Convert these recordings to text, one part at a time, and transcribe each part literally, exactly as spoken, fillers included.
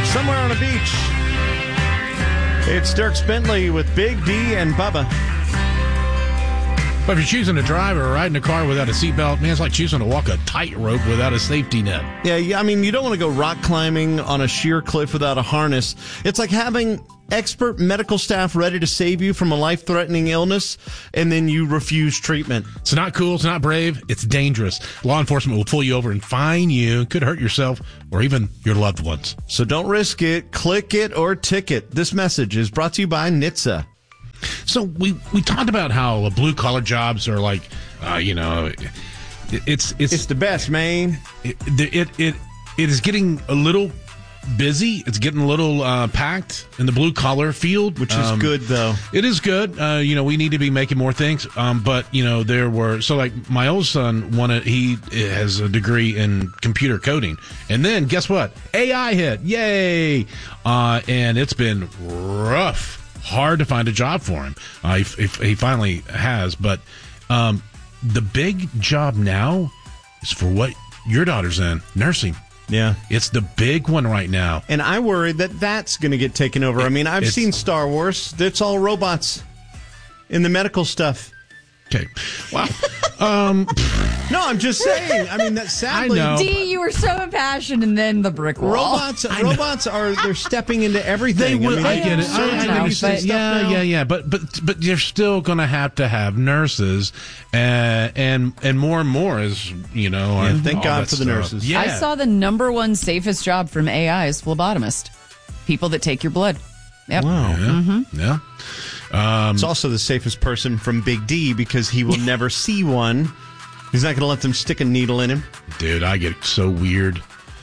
Somewhere on a beach. It's Dierks Bentley with Big D and Bubba. But if you're choosing to drive or ride in a car without a seatbelt, man, it's like choosing to walk a tightrope without a safety net. Yeah, yeah, I mean, you don't want to go rock climbing on a sheer cliff without a harness. It's like having expert medical staff ready to save you from a life-threatening illness, and then you refuse treatment. It's not cool. It's not brave. It's dangerous. Law enforcement will pull you over and fine you. Could hurt yourself or even your loved ones. So don't risk it. Click it or ticket. This message is brought to you by N H T S A. So we, we talked about how blue-collar jobs are like, uh, you know, it, it's, it's... It's the best, man. It, it, it, it is getting a little busy. It's getting a little uh, packed in the blue-collar field. Which is um, good, though. It is good. Uh, you know, we need to be making more things. Um, but, you know, there were... So, like, my old son, wanted, he has a degree in computer coding. And then, guess what? A I hit. Yay! Uh, and it's been rough. Hard to find a job for him. Uh, he, he finally has, but um, the big job now is for what your daughter's in, nursing. Yeah. It's the big one right now. And I worry that that's going to get taken over. It, I mean, I've seen Star Wars. It's all robots in the medical stuff. Okay. Wow. um, no, I'm just saying. I mean, that sadly. I know. D, you were so impassioned, and then the brick wall. Robots, robots are they're stepping into everything. They will. I, I, mean, I get it. I, I know, but, yeah, now. yeah, yeah. But but but you're still going to have to have nurses, uh, and and more and more is you know. Yeah, thank God for stuff. the nurses. Yeah. I saw the number one safest job from A I is phlebotomist. People that take your blood. Yep. Wow. Yeah. Mm-hmm. Yeah. Um, it's also the safest person from Big D because he will never see one. He's not going to let them stick a needle in him. Dude, I get so weird.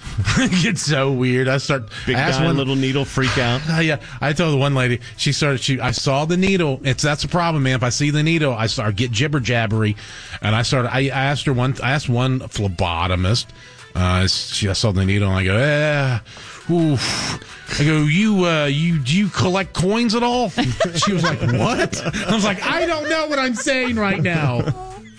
I get so weird. I start big I guy, one, little needle, freak out. Uh, yeah, I told the one lady. She started. She I saw the needle. It's that's a problem, man. If I see the needle, I start get jibber jabbery, and I started. I, I asked her one. I asked one phlebotomist. Uh, she I saw the needle, and I go, eh. Oof. I go, you, uh, you, do you collect coins at all? She was like, what? I was like, I don't know what I'm saying right now.